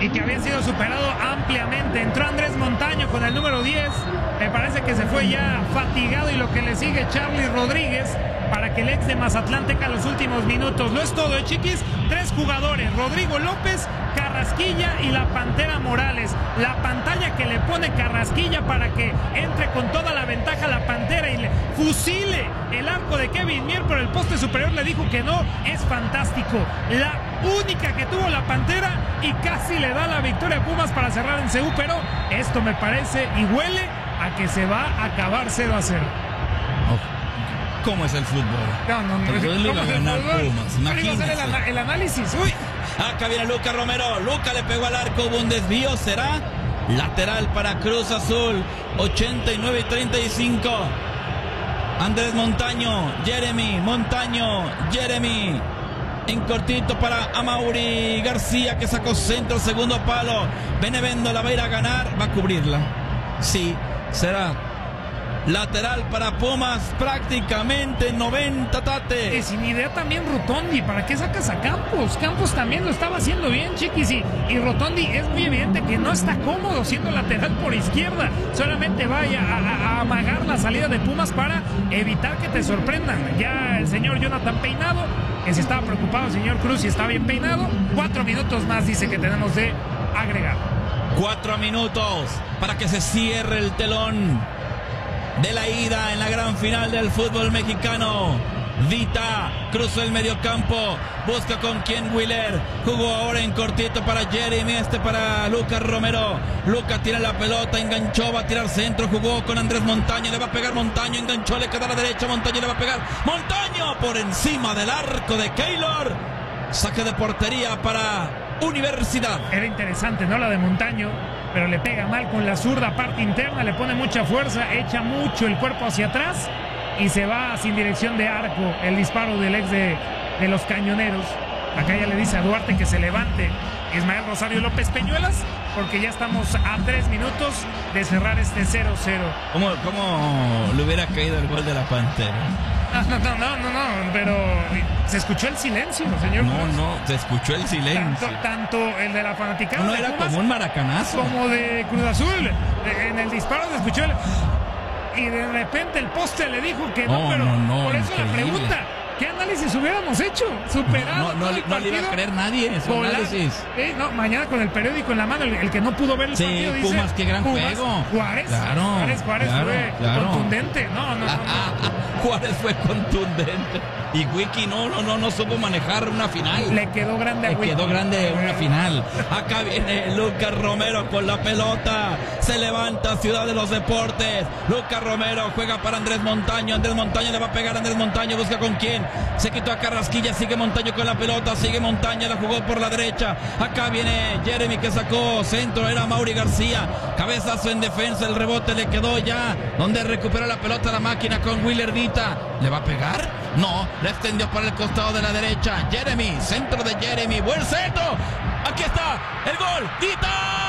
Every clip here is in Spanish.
y que había sido superado ampliamente. Entró Andrés Montaño con el número 10, me parece que se fue ya fatigado, y lo que le sigue Charly Rodríguez para que el ex de Mazatlán tenga los últimos minutos. Lo es todo, chiquis. 3 jugadores, Rodrigo López, Carrasquilla y la Pantera Morales. La pantalla que le pone Carrasquilla para que entre con toda la ventaja la Pantera y le fusile el arco de Kevin Mier, pero el poste superior le dijo que no. Es fantástico. La única que tuvo la Pantera, y casi le da la victoria a Pumas para cerrar en CU, pero esto me parece y huele a que se va a acabar 0-0. ¿Cómo es el fútbol? No. Le iba a ganar Pumas, imagínense. El análisis. Uy. Acá viene Luca Romero. Luca le pegó al arco, hubo un desvío. ¿Será? Lateral para Cruz Azul. 89 y 35. Andrés Montaño. Jeremy. En cortito para Amaury García, que sacó centro, segundo palo. Benevendo la va a ir a ganar. Va a cubrirla. Sí, será. Lateral para Pumas, prácticamente 90, Tate. Sin idea también Rotondi. ¿Para qué sacas a Campos? Campos también lo estaba haciendo bien, chiquis. Y Rotondi es muy evidente que no está cómodo siendo lateral por izquierda. Solamente vaya a amagar la salida de Pumas para evitar que te sorprendan. Ya el señor Jonathan Peinado, que si estaba preocupado el señor Cruz y está bien peinado. 4 minutos más dice que tenemos de agregar. 4 minutos para que se cierre el telón de la ida en la gran final del fútbol mexicano. Dita cruzó el mediocampo, busca con quién Wheeler, jugó ahora en cortito para Jeremy, para Lucas Romero. Lucas tira la pelota, enganchó, va a tirar centro, jugó con Andrés Montaño, le va a pegar Montaño, enganchó, le queda a la derecha, Montaño le va a pegar, Montaño por encima del arco de Keylor. Saque de portería para Universidad. Era interesante, ¿no? La de Montaño, pero le pega mal con la zurda parte interna, le pone mucha fuerza, echa mucho el cuerpo hacia atrás y se va sin dirección de arco. El disparo del ex de los Cañoneros. Acá ya le dice a Duarte que se levante Ismael Rosario López Peñuelas, porque ya estamos a 3 minutos de cerrar este 0-0. ¿Cómo le hubiera caído el gol de la Pantera? No, pero se escuchó el silencio, señor. No, se escuchó el silencio. Tanto el de la fanaticada. No era Pumas, como un maracanazo. Como de Cruz Azul. En el disparo se escuchó y de repente el poste le dijo que no, pero por eso increíble. La pregunta, ¿qué análisis hubiéramos hecho? Superado. No le iba a creer nadie su análisis. Mañana con el periódico en la mano, el que no pudo ver el partido dice... Pumas, qué gran juego. Juárez fue contundente. Juárez fue contundente. Y Wiki no supo manejar una final. Le quedó grande a Wiki. Quedó grande una final. Acá viene Lucas Romero con la pelota. Se levanta Ciudad de los Deportes. Lucas Romero juega para Andrés Montaño. Andrés Montaño le va a pegar a Andrés Montaño. Busca con quién. Se quitó a Carrasquilla. Sigue Montaño con la pelota. Sigue Montaño. La jugó por la derecha. Acá viene Jeremy que sacó centro. Era Amaury García. Cabezazo en defensa. El rebote le quedó ya. Donde recuperó la pelota la máquina con Wheeler Dita. ¿Le va a pegar? No. Le extendió por el costado de la derecha. Jeremy. Centro de Jeremy. Buen centro. Aquí está. El gol. Dita.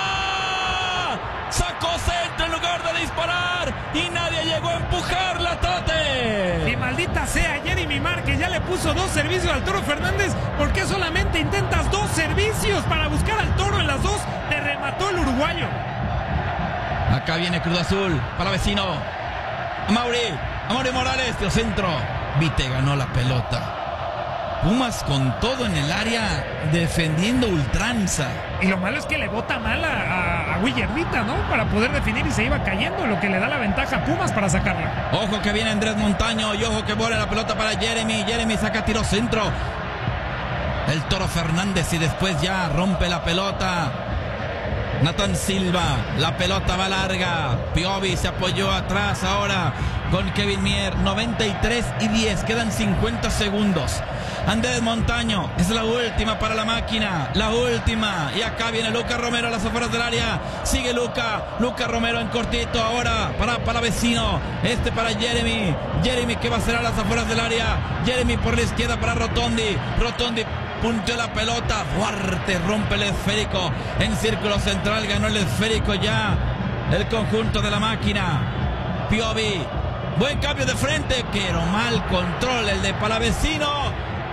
Sacó centro en lugar de disparar. Y nadie llegó a empujarla, Tate. Y maldita sea Jeremy Márquez. Ya le puso 2 servicios al Toro Fernández. ¿Por qué solamente intentas 2 servicios para buscar al Toro? En las 2 te remató el uruguayo. Acá viene Cruz Azul para vecino. Amaury Morales, dio centro. Vite ganó la pelota. Pumas con todo en el área, defendiendo ultranza. Y lo malo es que le bota mal a Willardita, ¿no? Para poder definir y se iba cayendo, lo que le da la ventaja a Pumas para sacarla. Ojo que viene Andrés Montaño y ojo que vuela la pelota para Jeremy. Jeremy saca tiro centro. El Toro Fernández y después ya rompe la pelota. Nathan Silva, la pelota va larga. Piovi se apoyó atrás ahora con Kevin Mier. 93 y 10, quedan 50 segundos. Andrés Montaño, es la última para la máquina, la última. Y acá viene Lucas Romero a las afueras del área. Sigue Lucas Romero en cortito ahora para vecino. Para Jeremy. Jeremy que va a ser a las afueras del área. Jeremy por la izquierda para Rotondi. Punteó la pelota. Duarte rompe el esférico. En círculo central ganó el esférico ya el conjunto de la máquina. Piovi. Buen cambio de frente, pero mal control el de Palavecino.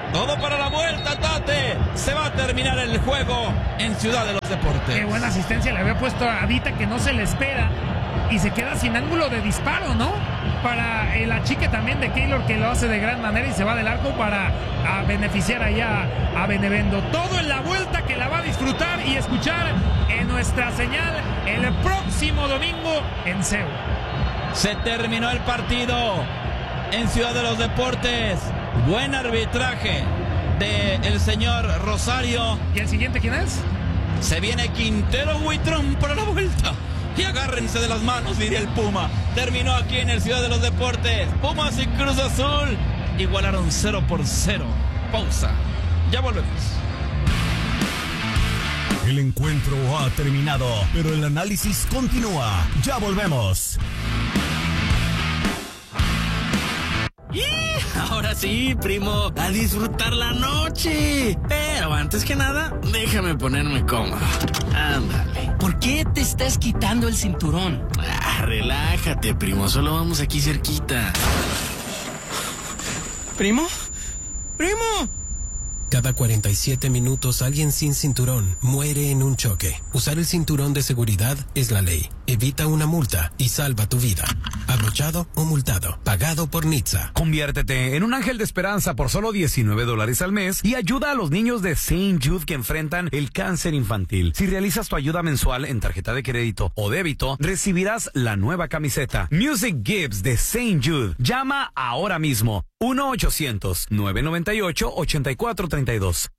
Todo para la vuelta, Tate. Se va a terminar el juego en Ciudad de los Deportes. Qué buena asistencia le había puesto a Vita, que no se le espera. Y se queda sin ángulo de disparo, ¿no? Para el achique también de Keylor, que lo hace de gran manera y se va del arco para beneficiar allá a Benevendo. Todo en la vuelta, que la va a disfrutar y escuchar en nuestra señal el próximo domingo en CEU. Se terminó el partido en Ciudad de los Deportes. Buen arbitraje del señor Rosario. ¿Y el siguiente quién es? Se viene Quintero Huitrón para la vuelta. Y agárrense de las manos, diría el Puma. Terminó aquí en el Ciudad de los Deportes. Pumas y Cruz Azul igualaron 0-0. Pausa. Ya volvemos. El encuentro ha terminado, pero el análisis continúa. Ya volvemos. Ahora sí, primo, a disfrutar la noche. Pero antes que nada, déjame ponerme cómodo. Ándale. ¿Por qué te estás quitando el cinturón? Relájate, primo, solo vamos aquí cerquita. ¿Primo? ¡Primo! Cada 47 minutos alguien sin cinturón muere en un choque. Usar el cinturón de seguridad es la ley. Evita una multa y salva tu vida. Abrochado o multado. Pagado por NHTSA. Conviértete en un ángel de esperanza por solo $19 al mes y ayuda a los niños de St. Jude que enfrentan el cáncer infantil. Si realizas tu ayuda mensual en tarjeta de crédito o débito, recibirás la nueva camiseta Music Gives de St. Jude. Llama ahora mismo. 1-800-998-8432.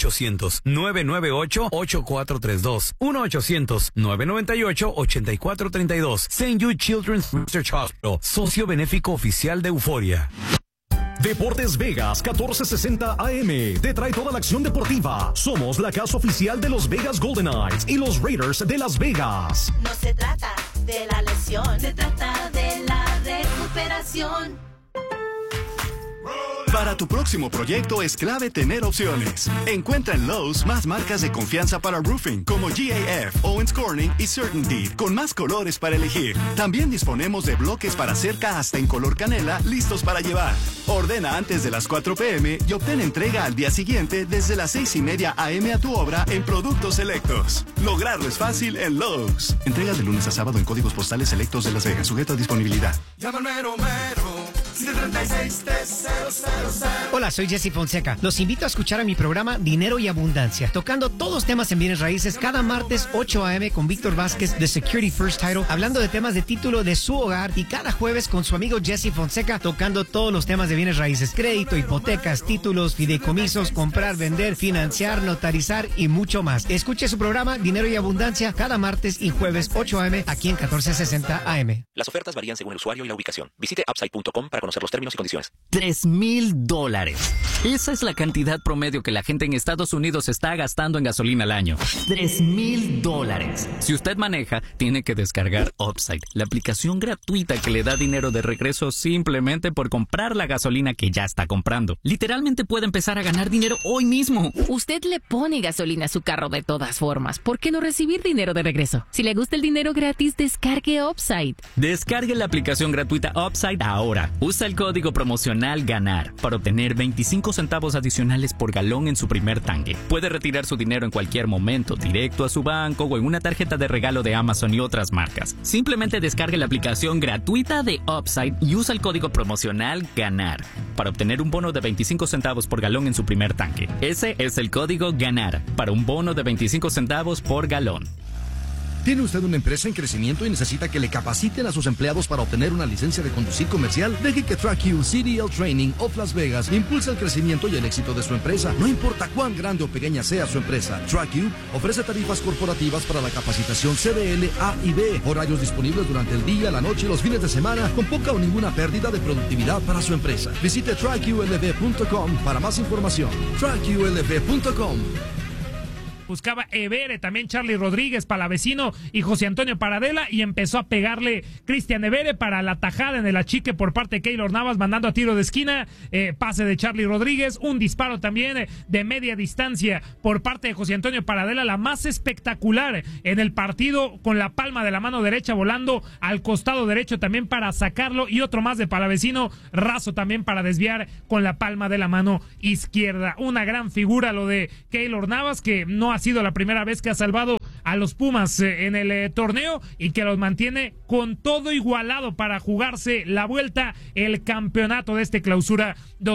1-800-998-8432. 1-800-998-8432. St. Jude Children's Research Hospital, socio benéfico oficial de Euforia. Deportes Vegas 1460 AM te trae toda la acción deportiva. Somos la casa oficial de los Vegas Golden Knights y los Raiders de Las Vegas. No se trata de la lesión, se trata de la recuperación. Para tu próximo proyecto es clave tener opciones. Encuentra en Lowe's más marcas de confianza para roofing como GAF, Owens Corning y CertainTeed, con más colores para elegir. También disponemos de bloques para cerca hasta en color canela, listos para llevar. Ordena antes de las 4 p.m. y obtén entrega al día siguiente desde las 6:30 a.m. a tu obra en productos selectos. Lograrlo es fácil en Lowe's. Entrega de lunes a sábado en códigos postales selectos de Las Vegas, sujeto a disponibilidad. Llama al mero mero, 736-3000. Hola, soy Jesse Fonseca. Los invito a escuchar a mi programa Dinero y Abundancia, tocando todos los temas en bienes raíces cada martes 8 a.m. con Víctor Vázquez de Security First Title, hablando de temas de título de su hogar, y cada jueves con su amigo Jesse Fonseca, tocando todos los temas de bienes raíces: crédito, hipotecas, títulos, fideicomisos, comprar, vender, financiar, notarizar y mucho más. Escuche su programa Dinero y Abundancia cada martes y jueves 8 a.m. aquí en 1460 AM. Las ofertas varían según el usuario y la ubicación. Visite upside.com para conocer los términos y condiciones. $3,000. Esa es la cantidad promedio que la gente en Estados Unidos está gastando en gasolina al año. $3,000. Si usted maneja, tiene que descargar Upside, la aplicación gratuita que le da dinero de regreso simplemente por comprar la gasolina que ya está comprando. Literalmente puede empezar a ganar dinero hoy mismo. Usted le pone gasolina a su carro de todas formas. ¿Por qué no recibir dinero de regreso? Si le gusta el dinero gratis, descargue Upside. Descargue la aplicación gratuita Upside ahora. Usa el código promocional GANAR para obtener 25 centavos adicionales por galón en su primer tanque. Puede retirar su dinero en cualquier momento, directo a su banco o en una tarjeta de regalo de Amazon y otras marcas. Simplemente descargue la aplicación gratuita de Upside y usa el código promocional GANAR para obtener un bono de 25 centavos por galón en su primer tanque. Ese es el código GANAR para un bono de 25 centavos por galón. ¿Tiene usted una empresa en crecimiento y necesita que le capaciten a sus empleados para obtener una licencia de conducir comercial? Deje que TrackU CDL Training of Las Vegas impulse el crecimiento y el éxito de su empresa. No importa cuán grande o pequeña sea su empresa, TrackU ofrece tarifas corporativas para la capacitación CDL A y B, horarios disponibles durante el día, la noche y los fines de semana, con poca o ninguna pérdida de productividad para su empresa. Visite TrackULV.com para más información. TrackULV.com. TrackULV.com. 3,000 $. buscaba Evere, también Charlie Rodríguez, Palavecino y José Antonio Paradela, y empezó a pegarle Cristian Evere para la tajada en el achique por parte de Keylor Navas, mandando a tiro de esquina, pase de Charlie Rodríguez, un disparo también de media distancia por parte de José Antonio Paradela, la más espectacular en el partido, con la palma de la mano derecha volando al costado derecho también para sacarlo, y otro más de Palavecino, raso también para desviar con la palma de la mano izquierda. Una gran figura lo de Keylor Navas, que no ha sido la primera vez que ha salvado a los Pumas en el torneo, y que los mantiene con todo igualado para jugarse la vuelta, el campeonato de este clausura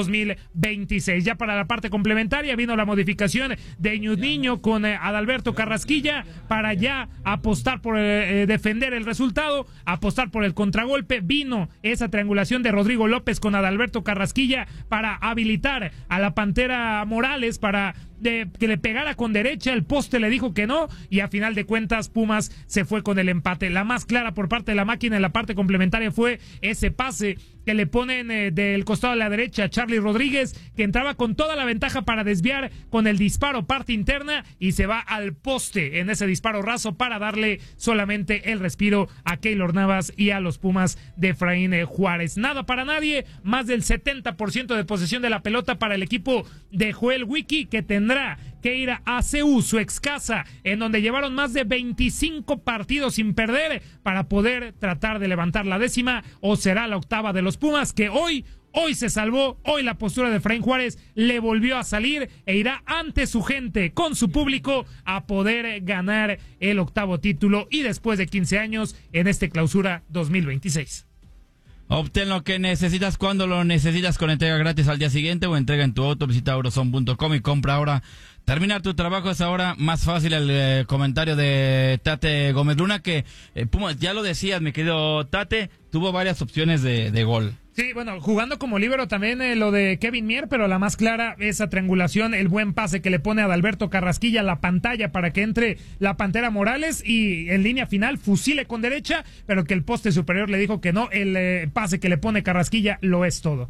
2026. Ya para la parte complementaria vino la modificación de Niño con Adalberto Carrasquilla para ya apostar por defender el resultado, apostar por el contragolpe. Vino esa triangulación de Rodrigo López con Adalberto Carrasquilla para habilitar a la Pantera Morales para que le pegara con derecha. El poste le dijo que no, y a final de cuentas Pumas se fue con el empate. La más clara por parte de la máquina en la parte complementaria fue ese pase que le ponen del costado de la derecha a Charlie Rodríguez, que entraba con toda la ventaja para desviar con el disparo parte interna, y se va al poste en ese disparo raso para darle solamente el respiro a Keylor Navas y a los Pumas de Efraín Juárez. Nada para nadie, más del 70% de posesión de la pelota para el equipo de Joel Wiki, que tendrá que ir a CU, su ex casa, en donde llevaron más de 25 partidos sin perder para poder tratar de levantar la 10ª, o será la 8ª de los Pumas, que hoy se salvó. Hoy la postura de Efraín Juárez le volvió a salir e irá ante su gente, con su público, a poder ganar el 8º título, y después de 15 años en este clausura 2026. Obtén lo que necesitas cuando lo necesitas, con entrega gratis al día siguiente o entrega en tu auto. Visita Auroson.com y compra ahora. Terminar tu trabajo es ahora más fácil. El comentario de Tate Gómez Luna, que Pumas, ya lo decías, mi querido Tate, tuvo varias opciones de gol. Sí, bueno, jugando como líbero también lo de Kevin Mier, pero la más clara, esa triangulación, el buen pase que le pone a Adalberto Carrasquilla a la pantalla para que entre la Pantera Morales, y en línea final fusile con derecha, pero que el poste superior le dijo que no. El pase que le pone Carrasquilla lo es todo.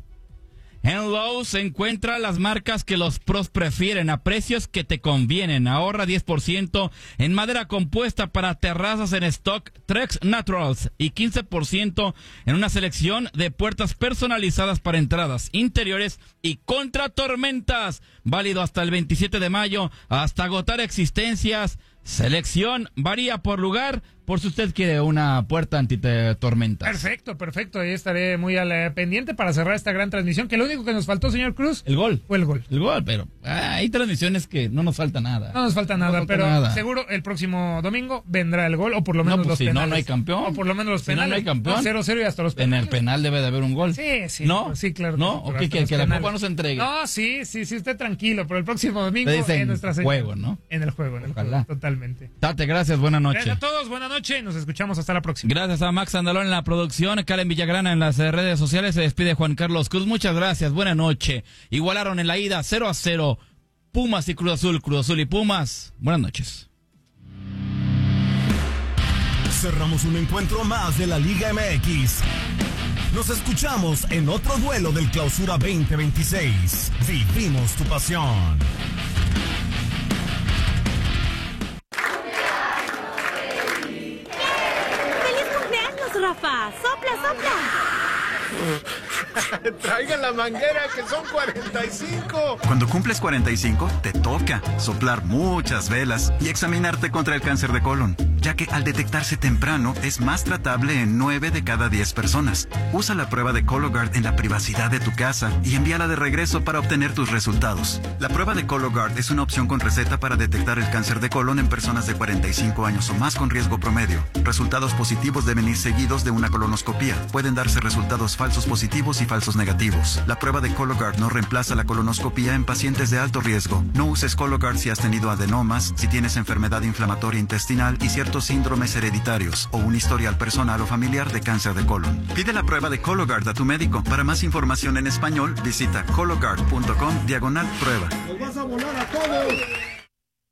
En Lowe's encuentra las marcas que los pros prefieren a precios que te convienen. Ahorra 10% en madera compuesta para terrazas en stock Trex Naturals y 15% en una selección de puertas personalizadas para entradas, interiores y contra tormentas. Válido hasta el 27 de mayo, hasta agotar existencias. Selección varía por lugar, por si usted quiere una puerta anti-tormentas. Perfecto. Ahí estaré muy al pendiente para cerrar esta gran transmisión, que lo único que nos faltó, señor Cruz, el gol. Fue el gol. El gol, pero hay transmisiones que no nos falta nada. No nos falta nada, seguro el próximo domingo vendrá el gol, o por lo menos los penales. No hay campeón. O por lo menos los penales. No hay campeón. 0-0 y hasta los penales. En el penal debe de haber un gol. Sí. ¿No? Sí, claro. ¿No? ¿O que la copa no se entregue? No, sí, usted tranquilo, pero el próximo domingo en nuestra serie. Juego, ¿no? En el juego, totalmente. Tate, gracias, buenas noches. Gracias a todos, buenas noches, nos escuchamos hasta la próxima. Gracias a Max Andalón en la producción, Karen Villagrana en las redes sociales, se despide Juan Carlos Cruz, muchas gracias, buena noche. Igualaron en la ida 0-0 Pumas y Cruz Azul y Pumas, buenas noches. Cerramos un encuentro más de la Liga MX. Nos escuchamos en otro duelo del Clausura 2026. Vivimos tu pasión. Rafa, sopla. Traigan la manguera, que son 45. Cuando cumples 45, te toca soplar muchas velas y examinarte contra el cáncer de colon, ya que al detectarse temprano es más tratable en 9 de cada 10 personas. Usa la prueba de Cologuard en la privacidad de tu casa y envíala de regreso para obtener tus resultados. La prueba de Cologuard es una opción con receta para detectar el cáncer de colon en personas de 45 años o más con riesgo promedio. Resultados positivos deben ir seguidos de una colonoscopía. Pueden darse resultados falsos positivos y falsos negativos. La prueba de Cologuard no reemplaza la colonoscopía en pacientes de alto riesgo. No uses Cologuard si has tenido adenomas, si tienes enfermedad inflamatoria intestinal y ciertos síndromes hereditarios o un historial personal o familiar de cáncer de colon. Pide la prueba de Cologuard a tu médico. Para más información en español, visita cologuard.com/prueba. ¡Nos vas a volar a todos!